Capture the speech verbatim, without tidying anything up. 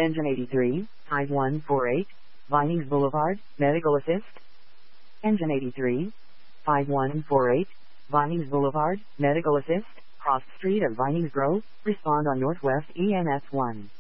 Engine eighty-three, five one four eight, Vinings Boulevard, Medical Assist. Engine eighty-three, five one four eight, Vinings Boulevard, Medical Assist, cross street of Vinings Grove, respond on Northwest E M S one.